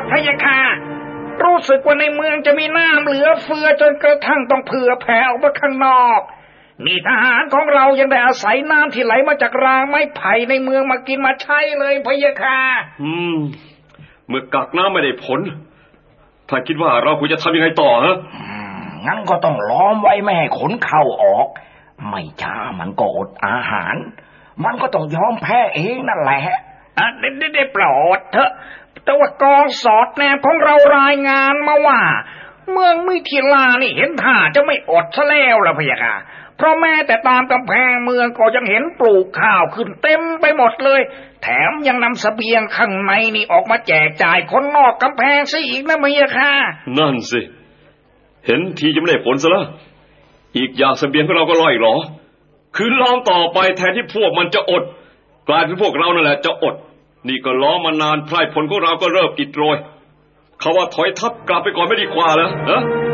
ดพะยะค่ะรู้สึกว่าในเมืองจะมีน้ำเหลือเฟือจนกระทั่งต้องเผื่อแผ่ออกมาข้างนอกนี่ทหารของเรายังได้อาศัยน้ำที่ไหลมาจากรางไม้ไผ่ในเมืองมากินมาใช้เลยพะยะค่ะเมื่อกักน้ำไม่ได้ผลท่านคิดว่าเราควรจะทำยังไงต่อฮะงั้นก็ต้องล้อมไว้ไม่ให้ขนเข้าออกไม่ช้ามันก็อดอาหารมันก็ต้องยอมแพ้เองนั่นแหละได้โปรดเถอะแต่ว่ากองสอดแนมของเรารายงานมาว่าเมืองมิถิลานี่เห็นท่าจะไม่อดซะแล้วล่ะพะยะค่ะเพราะแม้แต่ตามกำแพงเมืองก็ยังเห็นปลูกข้าวขึ้นเต็มไปหมดเลยแถมยังนำเสบียงข้างในนี่ออกมาแจกจ่ายคนนอกกำแพงซะอีกนะพะยะค่ะนั่นสิเห็นทีจะไม่ได้ผลซะแล้วอีกอย่างเสบียงของเราก็ล่อยหรอคือล้อมต่อไปแทนที่พวกมันจะอดกลายเป็นพวกเรานั่นแหละจะอดนี่ก็ล้อมานานไพร่ผลของเราก็เริ่มอิดโรยเขาว่าถอยทัพกลับไปก่อนไม่ดีกว่าเหรอ